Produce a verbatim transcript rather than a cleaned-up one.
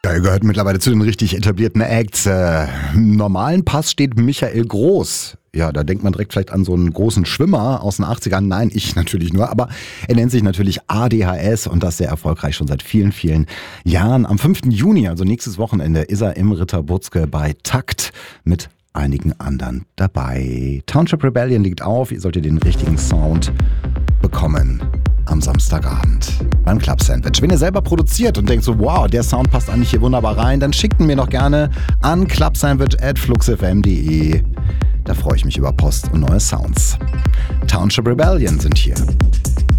Ja, ihr gehört mittlerweile zu den richtig etablierten Acts. Äh, Im normalen Pass steht Michael Groß. Ja, da denkt man direkt vielleicht an so einen großen Schwimmer aus den achtzigern. Nein, ich natürlich nur. Aber er nennt sich natürlich A D H S und das sehr erfolgreich schon seit vielen, vielen Jahren. Am fünften Juni, also nächstes Wochenende, ist er im Ritter Butzke bei Takt mit einigen anderen dabei. Township Rebellion liegt auf. Ihr solltet den richtigen Sound bekommen am Samstagabend beim Club Sandwich. Wenn ihr selber produziert und denkt so, wow, der Sound passt eigentlich hier wunderbar rein, dann schickt ihn mir doch gerne an clubsandwich at fluxfm punkt de. Da freue ich mich über Post und neue Sounds. Township Rebellion sind hier.